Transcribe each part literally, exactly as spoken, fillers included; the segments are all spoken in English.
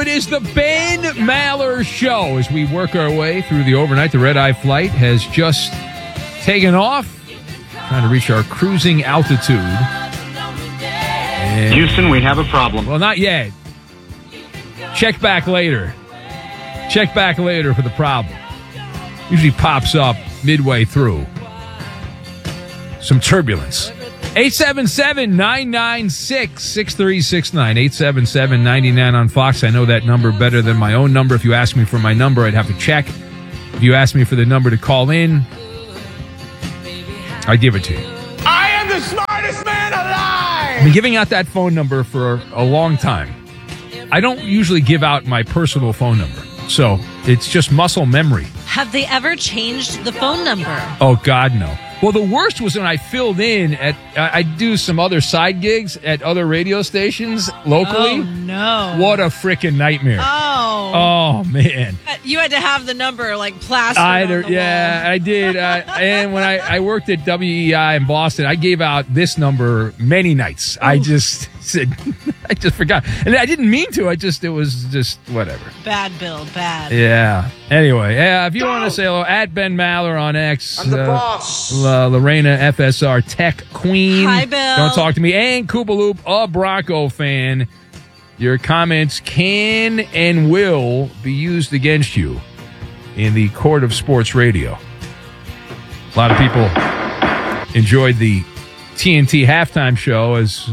It is the Ben Maller Show. As we work our way through the overnight, the red-eye flight has just taken off, trying to reach our cruising altitude. And, Houston, we have a problem. well, not yet. Check back later. Check back later for the problem. Usually pops up midway through. Some turbulence. eight seven seven, nine nine six, six three six nine. eight seven seven, nine nine on Fox. I know that number better than my own number. If you ask me for my number, I'd have to check. If you ask me for the number to call in, I give it to you. I am the smartest man alive! I've been giving out that phone number for a long time. I don't usually give out my personal phone number, so it's just muscle memory. Have they ever changed the phone number? Oh, God, no. Well, the worst was when I filled in at, I do some other side gigs at other radio stations locally. Oh, no. What a freaking nightmare. Oh. Oh, man. You had to have the number, like, plastered I, on the yeah, wall. I did. Uh, and when I, I worked at W E I in Boston, I gave out this number many nights. I just said, I just forgot. And I didn't mean to. I just, it was just whatever. Bad, Bill, bad. Yeah. Anyway, yeah, if you want to say hello, at Ben Maller on X. I'm the uh, boss. Uh, Lorena, F S R Tech Queen. Hi, Bill. Don't talk to me. And Koopaloop, a Bronco fan. Your comments can and will be used against you in the court of sports radio. A lot of people enjoyed the T N T halftime show as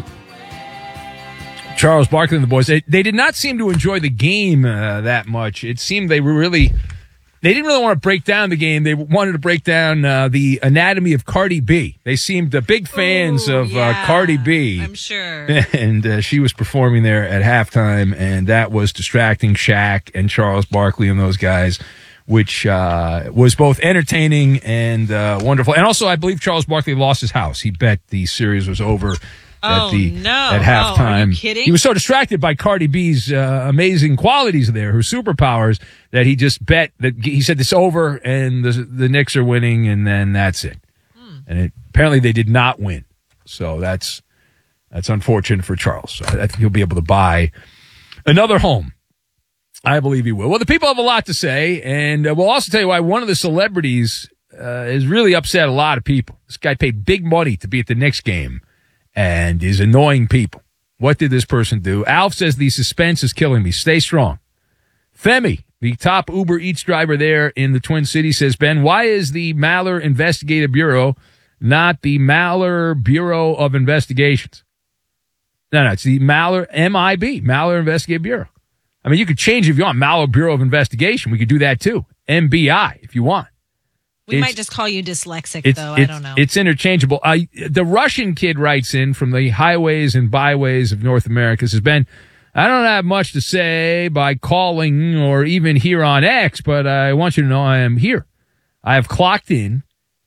Charles Barkley and the boys. They, they did not seem to enjoy the game uh, that much. It seemed they were really... They didn't really want to break down the game. They wanted to break down uh, the anatomy of Cardi B. They seemed uh, big fans Ooh, of yeah, uh, Cardi B. I'm sure. And uh, she was performing there at halftime, and that was distracting Shaq and Charles Barkley and those guys, which uh, was both entertaining and uh, wonderful. And also, I believe Charles Barkley lost his house. He bet the series was over. Oh, at the, no. At Oh, halftime. are you kidding? He was so distracted by Cardi B's uh, amazing qualities there, her superpowers, that he just bet that he said it's over and the the Knicks are winning, and then that's it. Hmm. And it, apparently they did not win. So that's that's unfortunate for Charles. So I think he'll be able to buy another home. I believe he will. Well, the people have a lot to say, and uh, we'll also tell you why one of the celebrities uh, has really upset a lot of people. This guy paid big money to be at the Knicks game and is annoying people. What did this person do? Alf says the suspense is killing me. Stay strong. Femi, the top Uber Eats driver there in the Twin Cities, says, Ben, why is the Maller Investigative Bureau not the Maller Bureau of Investigations? No, no, it's the Maller, M I B, Maller Investigative Bureau. I mean, you could change if you want. Maller Bureau of Investigation. We could do that too. M B I if you want. We It's- might just call you dyslexic, It's, though. it's, I don't know. It's interchangeable. Uh, the Russian kid writes in from the highways and byways of North America, says, Ben, I don't have much to say by calling or even here on X, but I want you to know I am here. I have clocked in,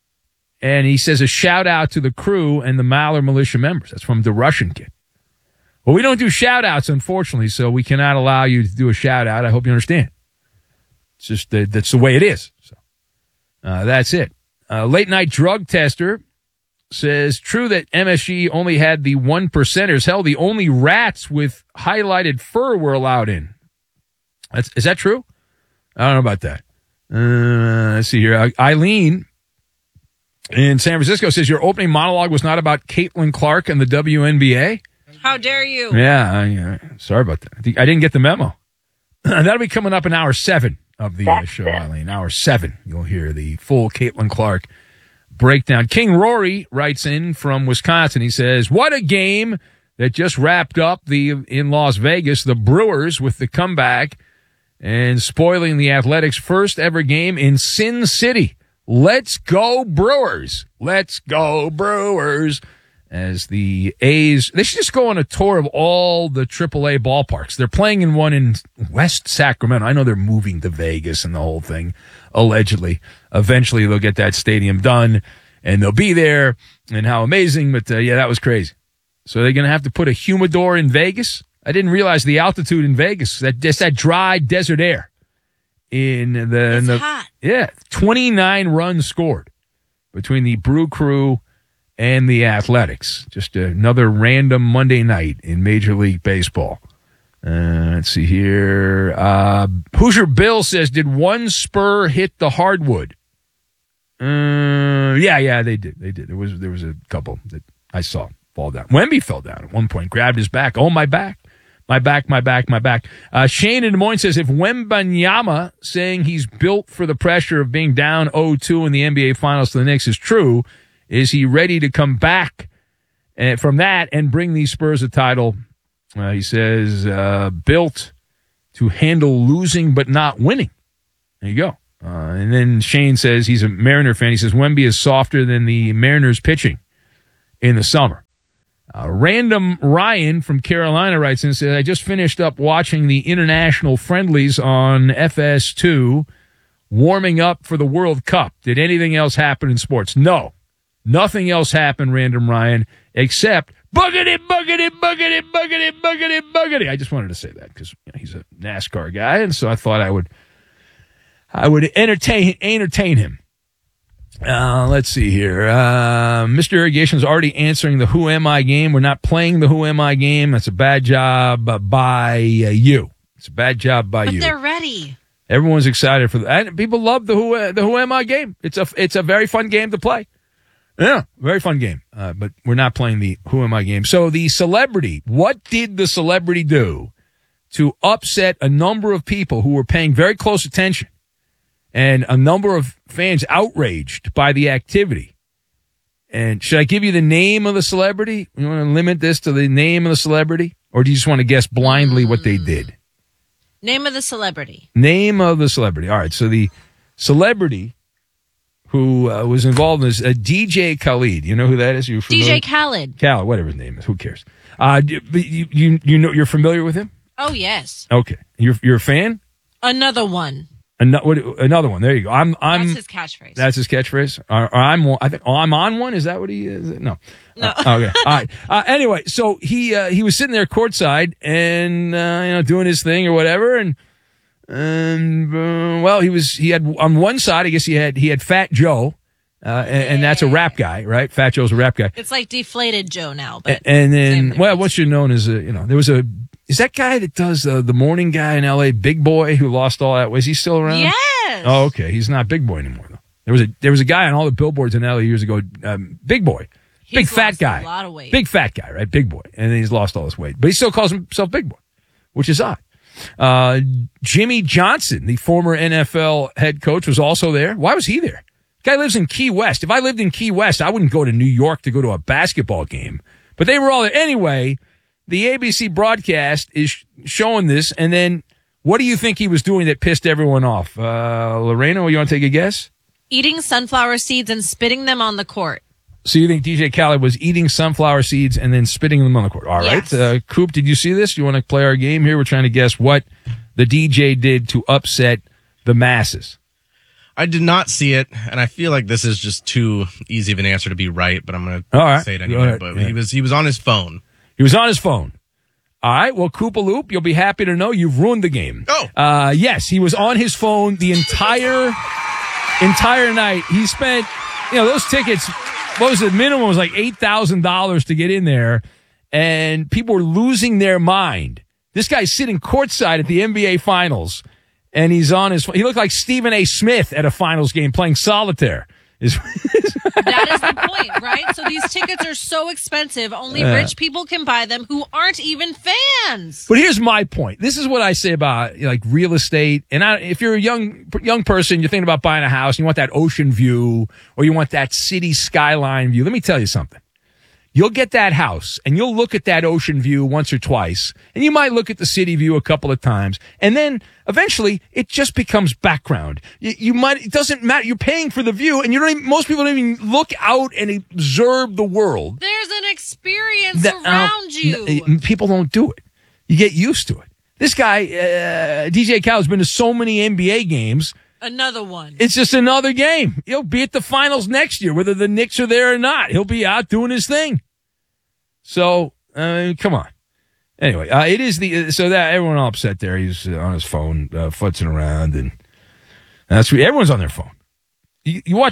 and he says a shout out to the crew and the Maller militia members. That's from the Russian kid. Well, we don't do shout outs, unfortunately, so we cannot allow you to do a shout out. I hope you understand. It's just that that's the way it is. So. Uh, that's it. Uh, late night drug tester says, true that M S G only had the one percenters. Hell, the only rats with highlighted fur were allowed in. That's, is that true? I don't know about that. Uh, let's see here. Eileen in San Francisco says, your opening monologue was not about Caitlin Clark and the W N B A. How dare you? Yeah, I, uh, sorry about that. I didn't get the memo. That'll be coming up in hour seven of the uh, show, Eileen. Hour seven, you'll hear the full Caitlin Clark breakdown. King Rory writes in from Wisconsin. He says, what a game that just wrapped up the in Las Vegas, the Brewers with the comeback and spoiling the Athletics' first ever game in Sin City. Let's go Brewers. Let's go Brewers. As the A's, they should just go on a tour of all the triple A ballparks. They're playing in one in West Sacramento. I know they're moving to Vegas and the whole thing, allegedly. Eventually, they'll get that stadium done, and they'll be there, and how amazing. But, uh, yeah, that was crazy. So they're going to have to put a humidor in Vegas? I didn't realize the altitude in Vegas, that just that dry desert air. In the, It's in the hot. Yeah, twenty-nine runs scored between the Brew Crew and the Athletics. Just another random Monday night in Major League Baseball. Uh, let's see here. Uh, Hoosier Bill says, did one spur hit the hardwood? Uh, yeah, yeah, they did. They did. There was there was a couple that I saw fall down. Wemby fell down at one point, grabbed his back. Oh, my back. My back, my back, my back. Uh, Shane in Des Moines says, if Wembanyama saying he's built for the pressure of being down oh two in the N B A Finals to the Knicks is true, is he ready to come back uh, from that and bring these Spurs a title? Uh, he says, uh, built to handle losing but not winning. There you go. Uh, and then Shane says he's a Mariner fan. He says Wemby is softer than the Mariners pitching in the summer. Uh, Random Ryan from Carolina writes in and says, I just finished up watching the international friendlies on F S two, warming up for the World Cup. Did anything else happen in sports? No. Nothing else happened, Random Ryan, except buggity, buggity, buggity, buggity, buggity, buggity. I just wanted to say that because you know, he's a NASCAR guy, and so I thought I would I would entertain entertain him. Uh, let's see here. Uh, Mister Irrigation's already answering the Who Am I game. We're not playing the Who Am I game. That's a bad job uh, by uh, you. It's a bad job by but you. But they're ready. Everyone's excited for that. And people love the Who uh, the Who Am I game. It's a it's a very fun game to play. Yeah, very fun game. Uh, but we're not playing the Who Am I game. So the celebrity, what did the celebrity do to upset a number of people who were paying very close attention and a number of fans outraged by the activity? And should I give you the name of the celebrity? You want to limit this to the name of the celebrity? Or do you just want to guess blindly what they did? Name of the celebrity. Name of the celebrity. All right, so the celebrity who uh, was involved in this, uh, D J Khaled. You know who that is? You familiar? D J Khaled. Khaled, whatever his name is. Who cares? Uh, you, you, you know, you're familiar with him? Oh, yes. Okay. You're, you're a fan? Another one. Another, what, another one. There you go. I'm, I'm, that's his catchphrase. That's his catchphrase. Or, or I'm, I think, oh, I'm on one. Is that what he is? No. No. Uh, okay. All right. Uh, anyway, so he, uh, he was sitting there courtside and, uh, you know, doing his thing or whatever. And, and, uh, well, he was, he had on one side, I guess he had, he had Fat Joe, uh, and, and that's a rap guy, right? Fat Joe's a rap guy. It's like Deflated Joe now, but. And, and then, well, what's you known as a, you know, there was a, is that guy that does uh, the morning guy in L A, Big Boy, who lost all that? Was he still around? Yes. Oh, okay. He's not Big Boy anymore, though. There was a there was a guy on all the billboards in L A years ago, um, Big Boy, he's big fat lost guy, a lot of weight. Big fat guy, right? Big Boy, and then he's lost all his weight, but he still calls himself Big Boy, which is odd. Uh, Jimmy Johnson, the former N F L head coach, was also there. Why was he there? Guy lives in Key West. If I lived in Key West, I wouldn't go to New York to go to a basketball game. But they were all there anyway. The A B C broadcast is showing this, and then what do you think he was doing that pissed everyone off? Uh, Lorena, you want to take a guess? Eating sunflower seeds and spitting them on the court. So you think D J Khaled was eating sunflower seeds and then spitting them on the court? All right. Yes. Uh, Coop, did you see this? You want to play our game here? We're trying to guess what the D J did to upset the masses. I did not see it, and I feel like this is just too easy of an answer to be right, but I'm going All right. to say it Go anyway. ahead. But Yeah. he was he was on his phone. He was on his phone. All right. Well, Koopaloop, you'll be happy to know you've ruined the game. Oh. Uh, yes, he was on his phone the entire entire night. He spent, you know, those tickets, what was the minimum? Was like eight thousand dollars to get in there, and people were losing their mind. This guy's sitting courtside at the N B A Finals, and he's on his phone. He looked like Stephen A. Smith at a finals game playing solitaire. Is That is the point, right? So these tickets are so expensive, only Yeah. rich people can buy them who aren't even fans. But here's my point. This is what I say about like real estate. And I, if you're a young young person, you're thinking about buying a house, and you want that ocean view, or you want that city skyline view. Let me tell you something. You'll get that house, and you'll look at that ocean view once or twice, and you might look at the city view a couple of times, and then eventually it just becomes background. You, you might it doesn't matter. You're paying for the view, and you don't. Even, most people don't even look out and observe the world. There's an experience That, uh, around you. n- people don't do it. You get used to it. This guy, uh, D J Khaled, has been to so many N B A games. Another one. It's just another game. He'll be at the finals next year, whether the Knicks are there or not. He'll be out doing his thing. So, uh, come on. Anyway, uh, it is the so that everyone all upset there. He's uh, on his phone, uh, futzing around, and that's everyone's on their phone. You, you watch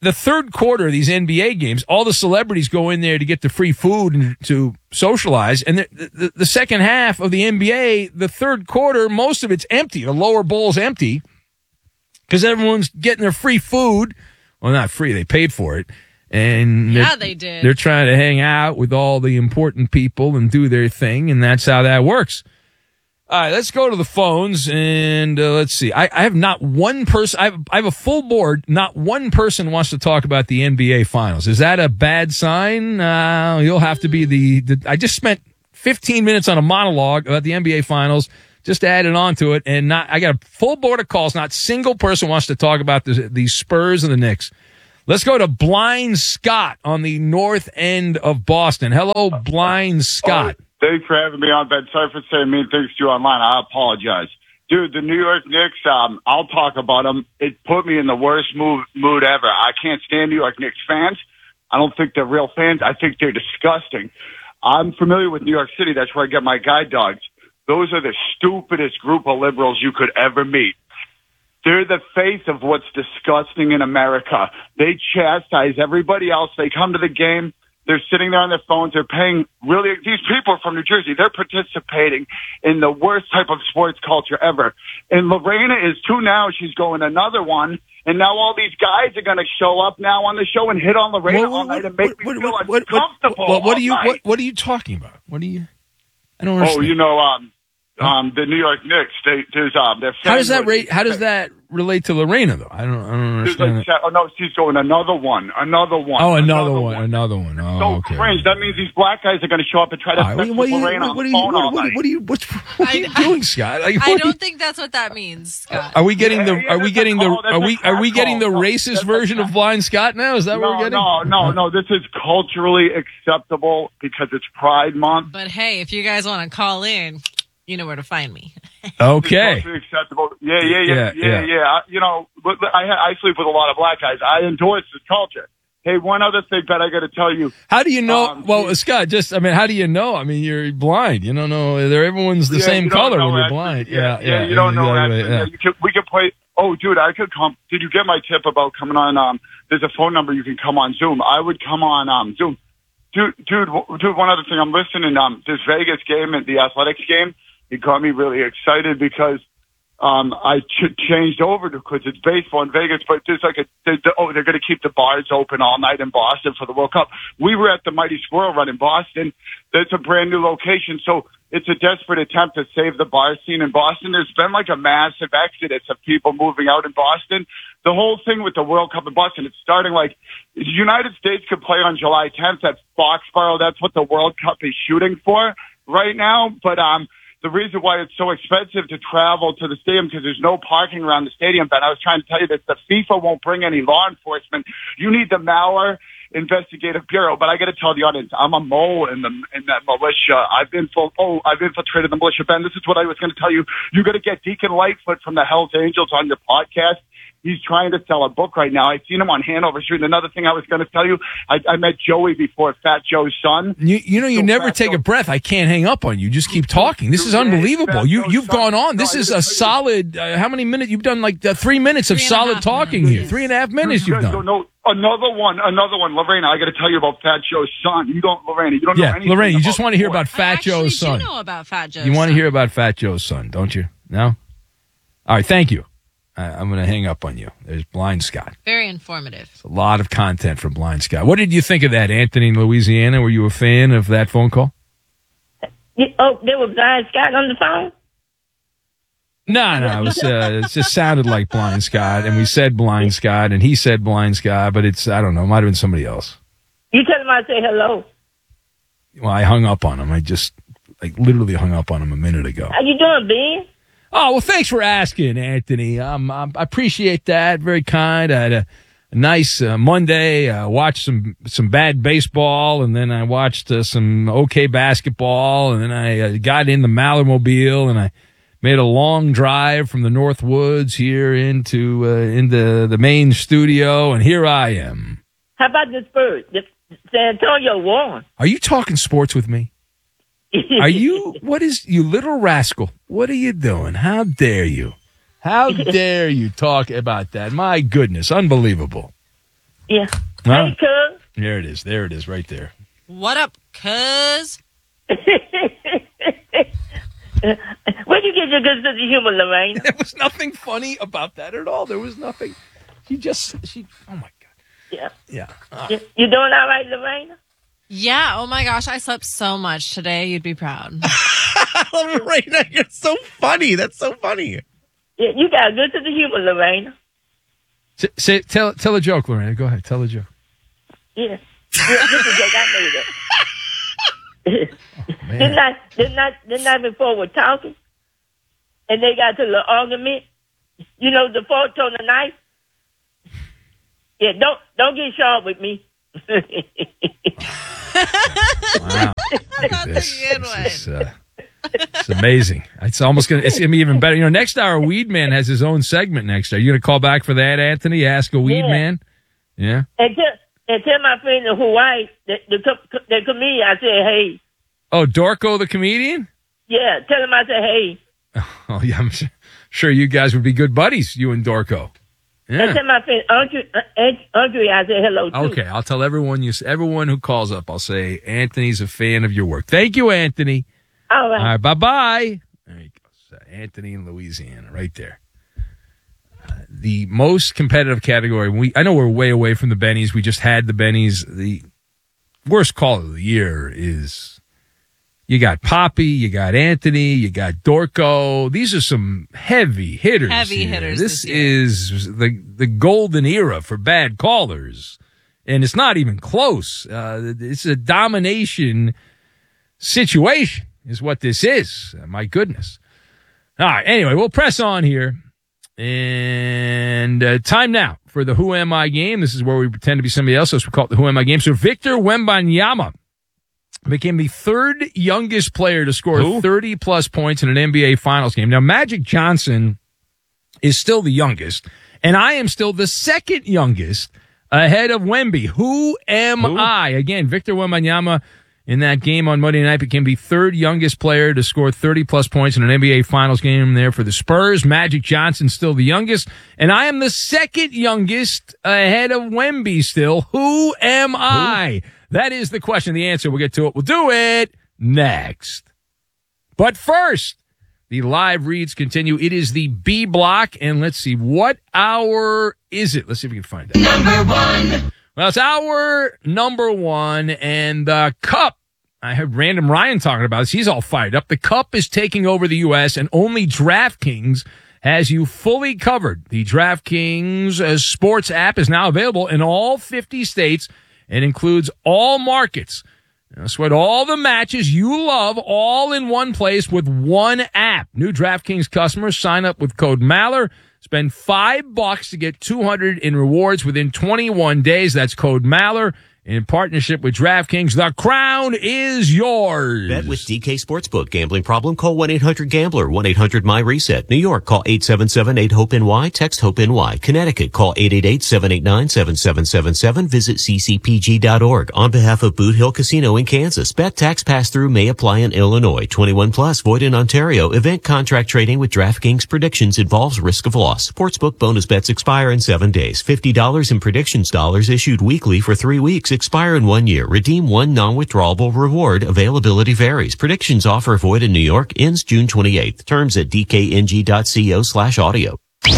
the third quarter of these N B A games, all the celebrities go in there to get the free food and to socialize. And the, the, the second half of the N B A, the third quarter, most of it's empty. The lower bowl's empty because everyone's getting their free food. Well, not free. They paid for it. And yeah, they did. They're trying to hang out with all the important people and do their thing, and that's how that works. All right, let's go to the phones, and uh, let's see. I, I have not one person. I have, I have a full board. Not one person wants to talk about the N B A Finals. Is that a bad sign? Uh, you'll have to be the, the. I just spent fifteen minutes on a monologue about the N B A Finals. Just added on to it, and not. I got a full board of calls. Not a single person wants to talk about the, the Spurs and the Knicks. Let's go to Blind Scott on the north end of Boston. Hello, Blind Scott. Oh. Thanks for having me on, Ben. Sorry for saying mean things to you online. I apologize. Dude, the New York Knicks, um, I'll talk about them. It put me in the worst mood, mood ever. I can't stand New York Knicks fans. I don't think they're real fans. I think they're disgusting. I'm familiar with New York City. That's where I get my guide dogs. Those are the stupidest group of liberals you could ever meet. They're the face of what's disgusting in America. They chastise everybody else. They come to the game. They're sitting there on their phones. They're paying really, these people are from New Jersey. They're participating in the worst type of sports culture ever. And Lorena is too now. She's going another one. And now all these guys are going to show up now on the show and hit on Lorena What- all night and make what- me feel what- what- uncomfortable. what- what all are you? night. What, what are you talking about? What are you? I don't Oh, understand. you know, um, um, the New York Knicks, they, there's, um, their How does that fan- rate? How does that relate to Lorena though? I don't. I don't There's understand. like, that. oh no, she's going another one, another one. Oh, another one, another one. So Oh, okay. cringe. That means these black guys are going to show up and try to All right, sex what, with are you, Lorena on what, the are you, phone all what, what, night. what are you? What's what are you I- doing, Scott? Like, I what are you- don't think that's what that means, Scott. Are we getting the? Yeah, yeah, Are we that's a getting the? call, that's Are a we? Are we cat getting the call. racist That's a version of cat- Blind Scott now? Is that what No, we're getting? no, no, no. This is culturally acceptable because it's Pride Month. But hey, if you guys want to call in, you know where to find me. Okay. It's culturally acceptable. Yeah, yeah, yeah, Yeah, yeah, yeah. yeah. I, you know, but I, I sleep with a lot of black guys. I endorse this culture. Hey, one other thing that I got to tell you. How do you know? Um, well, geez. Scott, just I mean, how do you know? I mean, you're blind. You don't know. They're everyone's the Yeah, same you don't color know when you're actually. blind. Yeah, Yeah, yeah. you don't know exactly, actually. yeah. Yeah, you could, we could play. Oh, dude, I could come. Did you get my tip about coming on? Um, there's a phone number you can come on Zoom. I would come on um Zoom. Dude, dude, w- dude. One other thing, I'm listening. Um, this Vegas game and the Athletics game, it got me really excited because um I ch- changed over to because it's baseball in Vegas, but there's like a they, they, oh they're going to keep the bars open all night in Boston for the World Cup. We were at the Mighty Squirrel Run in Boston. That's a brand new location, so it's a desperate attempt to save the bar scene in Boston. There's been like a massive exodus of people moving out in Boston. The whole thing with the World Cup in Boston, it's starting like the United States could play on July tenth at Foxborough. That's what the World Cup is shooting for right now. But um, the reason why it's so expensive to travel to the stadium because there's no parking around the stadium. Ben, I was trying to tell you this. The FIFA won't bring any law enforcement. You need the Malware Investigative Bureau. But I got to tell the audience, I'm a mole in the in that militia. I've been full. Oh, I've infiltrated the militia. Ben, this is what I was going to tell you. You got to get Deacon Lightfoot from the Hells Angels on your podcast. He's trying to sell a book right now. I've seen him on Hanover Street. And another thing I was going to tell you, I, I met Joey before, Fat Joe's son. You, you know, you So never Fat take Joe- a breath. I can't hang up on you. Just keep talking. This is Yeah, unbelievable. Fat You, Joe's you've son. gone on. No, This I is gotta a tell you- solid, uh, how many minutes? You've done like uh, three minutes of Three and a solid half talking minutes. here. Three and a half minutes You you've guys done. don't know. Another one, another one. Lorena, I got to tell you about Fat Joe's son. You don't, Lorena, you don't know Yeah, anything. Lorraine, you just about want to hear sports. about Fat I actually Joe's son. do know about Fat Joe's You want to son. hear about Fat Joe's son, don't you? No? All right, thank you. I, I'm going to hang up on you. There's Blind Scott. Very informative. A lot of content from Blind Scott. What did you think of that, Anthony in Louisiana? Were you a fan of that phone call? You, oh, there was Blind Scott on the phone? No, no, it was uh, it just sounded like Blind Scott, and we said Blind Scott, and he said Blind Scott, but it's I don't know, it might have been somebody else. You tell him I say hello. Well, I hung up on him. I just like literally hung up on him a minute ago. How you doing, Ben? Oh well, thanks for asking, Anthony. Um, um, I appreciate that. Very kind. I had a, a nice uh, Monday. I watched some some bad baseball, and then I watched uh, some okay basketball, and then I uh, got in the Mallermobile, and I made a long drive from the North Woods here into uh, into the main studio, and here I am. How about the Spurs? The San Antonio won. Are you talking sports with me? Are you? What is you little rascal? What are you doing? How dare you? How dare you talk about that? My goodness, unbelievable. Yeah. Huh? Hey, cuz. There it is. There it is right there. What up, cuz? Where'd you get your good sense of humor, Lorraine? There was nothing funny about that at all. There was nothing. She just, she, oh my God. Yeah. Yeah. Uh, You, you doing all right, Lorraine? Yeah. Oh my gosh, I slept so much today. You'd be proud. I love it right now. You're so funny. That's so funny. Yeah, you got a good sense of humor, Lorraine. say, say, tell, tell a joke, Lorena. Go ahead. Tell a joke. Yeah. Yeah, this is a joke. I made it. Oh, man. Didn't I, didn't I, didn't I before we're talking? And they got to the argument. You know, the fork on the knife? Yeah, don't, don't get sharp with me. Wow. Look at this. a good This is, uh, it's amazing. It's almost gonna. It's gonna be even better. You know, next hour, Weed Man has his own segment. Next hour, you gonna call back for that, Anthony? Ask a Weed Yeah. Man. Yeah. And tell, and tell my friend in Hawaii, the, the, co- the comedian, I said, hey. Oh, Dorco the comedian. Yeah, tell him I said, hey. Oh yeah, I'm su- sure you guys would be good buddies, you and Dorco. And Yeah. tell my friend Andre, uh, Andre, I said hello too. Okay, I'll tell everyone you everyone who calls up. I'll say Anthony's a fan of your work. Thank you, Anthony. All right. All right, bye bye. There you go. So Anthony in Louisiana, right there. Uh, the most competitive category. We I know we're way away from the Bennies. We just had the Bennies. The worst call of the year is you got Poppy, you got Anthony, you got Dorco. These are some heavy hitters. Heavy here. hitters This this year. is the the golden era for bad callers, and it's not even close. Uh, it's a domination situation. Is what this is. Uh, my goodness. All right. Anyway, we'll press on here. And uh, time now for the Who Am I game. This is where we pretend to be somebody else. So we call it the Who Am I game. So Victor Wembanyama became the third youngest player to score Who? thirty plus points in an N B A Finals game. Now, Magic Johnson is still the youngest, and I am still the second youngest ahead of Wemby. Who am Who? I? Again, Victor Wembanyama in that game on Monday night became the third youngest player to score thirty plus points in an N B A Finals game there for the Spurs. Magic Johnson still the youngest, and I am the second youngest ahead of Wemby still. Who am I? That is the question. The answer. We'll get to it. We'll do it next. But first, the live reads continue. It is the B block, and let's see, what hour is it? Let's see if we can find out. Number one. Well, it's hour number one, and the Cup. I heard Random Ryan talking about this. He's all fired up. The Cup is taking over the U S, and only DraftKings has you fully covered. The DraftKings uh, sports app is now available in all fifty states and includes all markets. Now, sweat all the matches you love all in one place with one app. New DraftKings customers sign up with code Maller. Spend five bucks to get two hundred in rewards within twenty-one days. That's code Maller in partnership with DraftKings. The crown is yours. Bet with D K Sportsbook. Gambling problem? Call one eight hundred gambler. one eight hundred my reset. New York, call eight seven seven eight hope N Y. Text HOPE-NY. Connecticut, call eight eight eight seven eight nine seven seven seven seven. Visit c c p g dot org. On behalf of Boot Hill Casino in Kansas, bet tax pass-through may apply in Illinois. twenty-one plus, void in Ontario. Event contract trading with DraftKings predictions involves risk of loss. Sportsbook bonus bets expire in seven days. fifty dollars in predictions dollars issued weekly for three weeks. Expire in one year. Redeem one non-withdrawable reward. Availability varies. Predictions offer void in New York. Ends June twenty-eighth. Terms at d k n g dot co slash audio.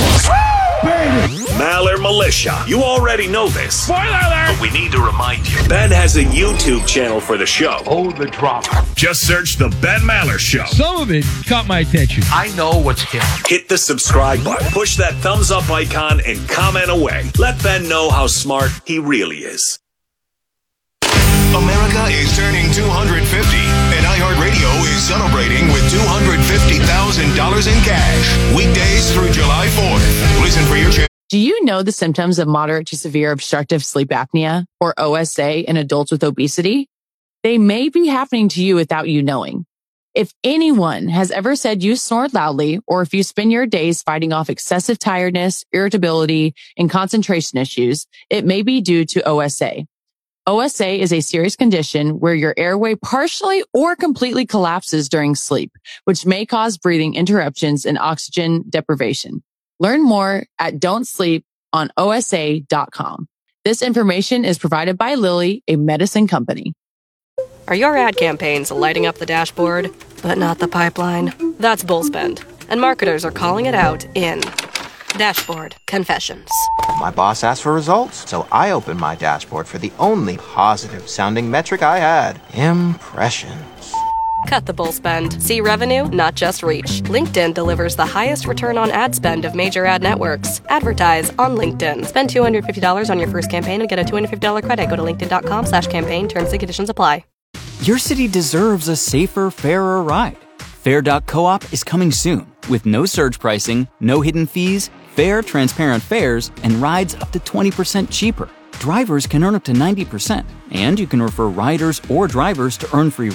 Maller Militia. You already know this. Spoiler alert! But we need to remind you. Ben has a YouTube channel for the show. Hold the drop. Just search The Ben Maller Show. Some of it caught my attention. I know what's hip. Hit the subscribe button. Push that thumbs up icon and comment away. Let Ben know how smart he really is. America is turning two hundred fifty, and iHeartRadio is celebrating with two hundred fifty thousand dollars in cash. Weekdays through July fourth. Listen for your chance. Do you know the symptoms of moderate to severe obstructive sleep apnea, or O S A, in adults with obesity? They may be happening to you without you knowing. If anyone has ever said you snore loudly, or if you spend your days fighting off excessive tiredness, irritability, and concentration issues, it may be due to O S A. O S A is a serious condition where your airway partially or completely collapses during sleep, which may cause breathing interruptions and oxygen deprivation. Learn more at don't sleep on O S A dot com. This information is provided by Lilly, a medicine company. Are your ad campaigns lighting up the dashboard, but not the pipeline? That's Bullspend, and marketers are calling it out in Dashboard Confessions. My boss asked for results, so I opened my dashboard for the only positive-sounding metric I had, impressions. Cut the bull spend. See revenue, not just reach. LinkedIn delivers the highest return on ad spend of major ad networks. Advertise on LinkedIn. Spend two hundred fifty dollars on your first campaign and get a two hundred fifty dollars credit. Go to linkedin.com slash campaign. Terms and conditions apply. Your city deserves a safer, fairer ride. Fair dot coop is coming soon with no surge pricing, no hidden fees, fair, transparent fares, and rides up to twenty percent cheaper. Drivers can earn up to ninety percent, and you can refer riders or drivers to earn free